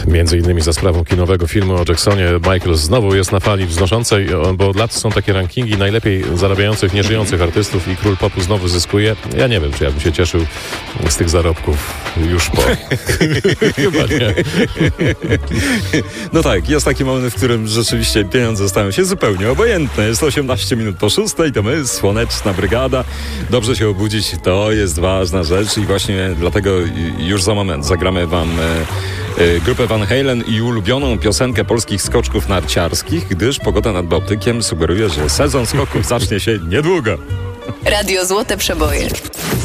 Między innymi za sprawą kinowego filmu o Jacksonie Michael znowu jest na fali wznoszącej, bo od lat są takie rankingi najlepiej zarabiających, nieżyjących artystów i król popu znowu zyskuje. Ja nie wiem, czy ja bym się cieszył z tych zarobków już po. Chyba nie. No tak, jest taki moment, w którym rzeczywiście pieniądze stają się zupełnie obojętne. Jest 18 minut po 6, to my, Słoneczna Brygada. Dobrze się obudzić, to jest ważna rzecz i właśnie dlatego już za moment zagramy wam grupę Van Halen i ulubioną piosenkę polskich skoczków narciarskich, gdyż pogoda nad Bałtykiem sugeruje, że sezon skoków zacznie się niedługo. Radio Złote Przeboje.